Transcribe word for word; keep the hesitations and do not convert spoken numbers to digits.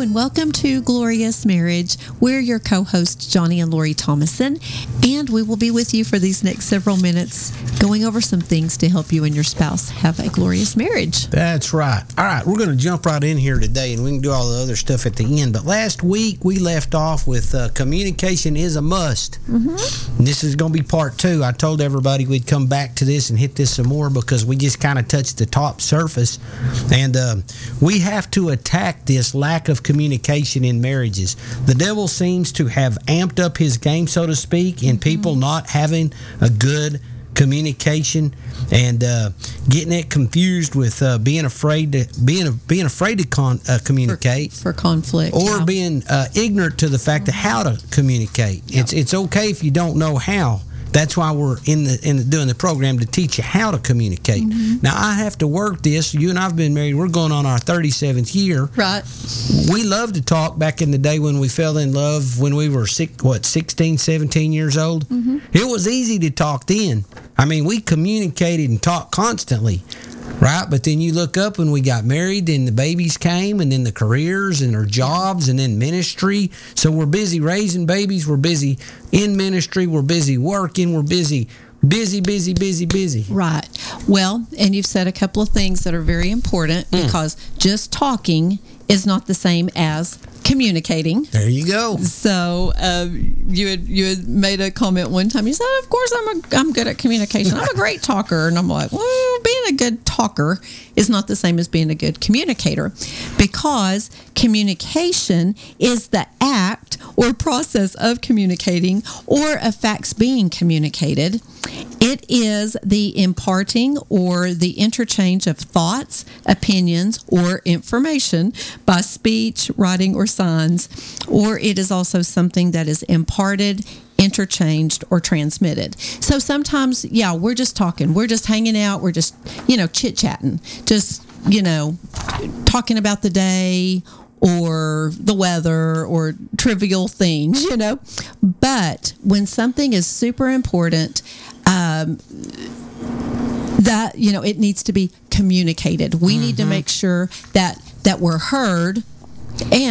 and welcome to Glorious Marriage. We're your co-hosts, Johnny and Lori Thomason, and we will be with you for these next several minutes going over some things to help you and your spouse have a glorious marriage. That's right. All right, we're going to jump right in here today, and we can do all the other stuff at the end. But last week, we left off with uh, communication is a must. Mm-hmm. And this is going to be part two. I told everybody we'd come back to this and hit this some more because we just kind of touched the top surface. And uh, we have to attack this lack of communication in marriages. The devil seems to have amped up his game, so to speak, in people not having a good communication and uh, getting it confused with uh, being afraid to being being afraid to con- uh, communicate for, for conflict, or yeah. being uh, ignorant to the fact of how to communicate. Yeah. It's it's okay if you don't know how. That's why we're in the in the, doing the program to teach you how to communicate. Mm-hmm. Now I have to work this. You and I've been married. We're going on our thirty-seventh year. Right. We loved to talk back in the day when we fell in love when we were six, what sixteen, seventeen years old. Mm-hmm. It was easy to talk then. I mean, we communicated and talked constantly. Right, but then you look up when we got married, and the babies came, and then the careers and our jobs, and then ministry. So we're busy raising babies. We're busy in ministry. We're busy working. We're busy, busy, busy, busy, busy. Right. Well, and you've said a couple of things that are very important mm. because just talking is not the same as communicating. There you go. So uh, you had you had made a comment one time. You said, "Of course, I'm a, I'm good at communication. I'm a great talker." And I'm like, "Well, being a good talker is not the same as being a good communicator, because communication is the act or process of communicating or of facts being communicated. It is the imparting or the interchange of thoughts, opinions, or information by speech, writing, or signs, or it is also something that is imparted, interchanged, or transmitted." So sometimes, yeah, we're just talking, we're just hanging out, we're just, you know, chit-chatting, just, you know, talking about the day or the weather or trivial things, you know. But when something is super important, um, that, you know, it needs to be communicated. We mm-hmm. need to make sure that that we're heard and